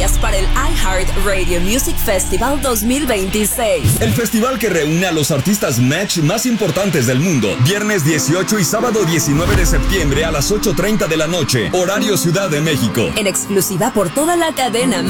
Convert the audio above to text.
boletillas para el iHeart Radio Music Festival 2026. El festival que reúne a los artistas match más importantes del mundo. Viernes 18 y sábado 19 de septiembre a las 8:30 de la noche. Horario Ciudad de México. En exclusiva por toda la cadena